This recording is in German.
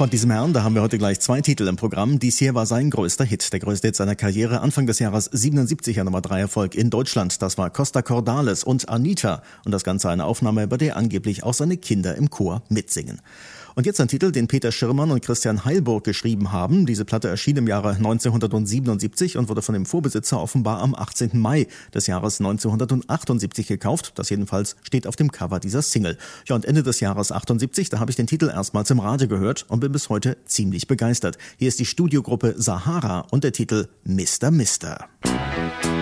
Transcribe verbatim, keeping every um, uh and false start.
Von diesem Herrn, da haben wir heute gleich zwei Titel im Programm. Dies hier war sein größter Hit, der größte Hit seiner Karriere. Anfang des Jahres siebenundsiebzig, Nummer drei Erfolg in Deutschland. Das war Costa Cordalis und Anita. Und das Ganze eine Aufnahme, bei der angeblich auch seine Kinder im Chor mitsingen. Und jetzt ein Titel, den Peter Schirrmann und Christian Heilburg geschrieben haben. Diese Platte erschien im Jahre neunzehnhundertsiebenundsiebzig und wurde von dem Vorbesitzer offenbar am achtzehnten Mai des Jahres neunzehnhundertachtundsiebzig gekauft. Das jedenfalls steht auf dem Cover dieser Single. Ja, und Ende des Jahres achtundsiebzig, da habe ich den Titel erstmals im Radio gehört und bin bis heute ziemlich begeistert. Hier ist die Studiogruppe Sahara und der Titel Mister Mister.